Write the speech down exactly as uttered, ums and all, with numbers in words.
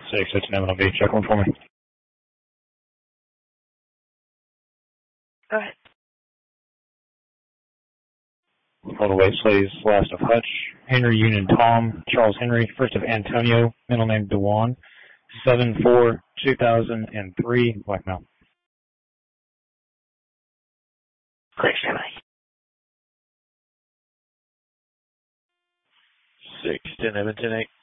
Six, it's an M L B. Check one for me. Go ahead. Hold away, please. Last of Hutch. Henry Union Tom. Charles Henry. First of Antonio. Middle name Dewan. seven four two thousand three. Blackmail. Great, Stanley. Six, ten, Edmonton, eight.